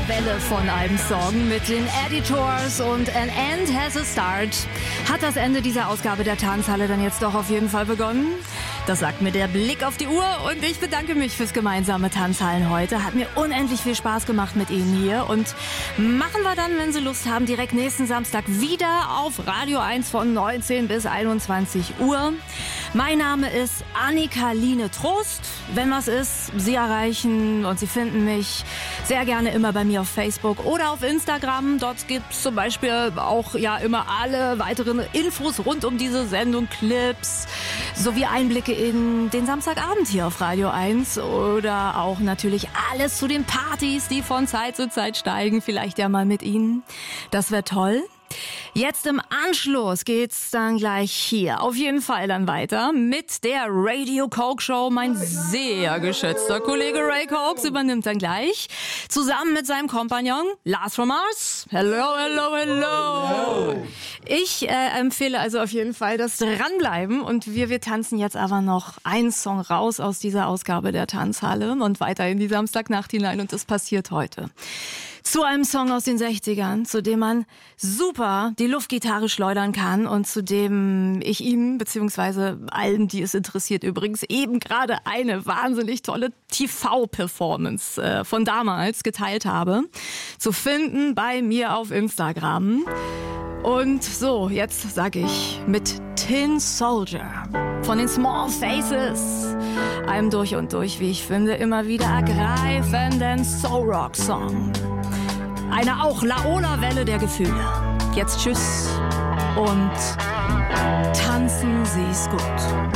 Welle von einem Song mit den Editors und An End Has a Start. Hat das Ende dieser Ausgabe der Tanzhalle dann jetzt doch auf jeden Fall begonnen? Das sagt mir der Blick auf die Uhr und ich bedanke mich fürs gemeinsame Tanzhallen heute. Hat mir unendlich viel Spaß gemacht mit Ihnen hier und machen wir dann, wenn Sie Lust haben, direkt nächsten Samstag wieder auf Radio 1 von 19 bis 21 Uhr. Mein Name ist Annika-Line Trost. Wenn was ist, Sie erreichen und Sie finden mich sehr gerne immer bei mir auf Facebook oder auf Instagram. Dort gibt es zum Beispiel auch immer alle weiteren Infos rund um diese Sendung, Clips sowie Einblicke in den Samstagabend hier auf Radio 1 oder auch natürlich alles zu den Partys, die von Zeit zu Zeit steigen. Vielleicht ja mal mit Ihnen. Das wäre toll. Jetzt im Anschluss geht's dann gleich hier auf jeden Fall dann weiter mit der Radio Coke Show. Mein sehr geschätzter Kollege Ray Cokes übernimmt dann gleich zusammen mit seinem Kompagnon Lars from Mars. Hello, hello, hello. Ich empfehle also auf jeden Fall das Dranbleiben und wir tanzen jetzt aber noch einen Song raus aus dieser Ausgabe der Tanzhalle und weiter in die Samstagnacht hinein und das passiert heute. Zu einem Song aus den 60ern, zu dem man super die Luftgitarre schleudern kann und zu dem ich Ihnen, beziehungsweise allen, die es interessiert, übrigens eben gerade eine wahnsinnig tolle TV-Performance von damals geteilt habe. Zu finden bei mir auf Instagram. Und so, jetzt sage ich mit Tin Soldier von den Small Faces, einem durch und durch, wie ich finde, immer wieder ergreifenden Soul-Rock-Song. Eine auch Laola-Welle der Gefühle. Jetzt tschüss und tanzen Sie's gut.